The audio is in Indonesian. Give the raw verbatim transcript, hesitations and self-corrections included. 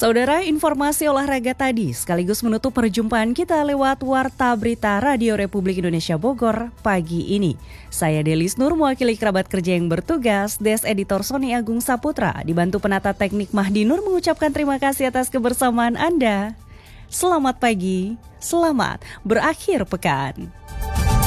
Saudara, informasi olahraga tadi sekaligus menutup perjumpaan kita lewat Warta Berita Radio Republik Indonesia Bogor pagi ini. Saya Delis Nur, mewakili kerabat kerja yang bertugas, Des Editor Sony Agung Saputra, dibantu penata teknik Mahdi Nur, mengucapkan terima kasih atas kebersamaan Anda. Selamat pagi, selamat berakhir pekan.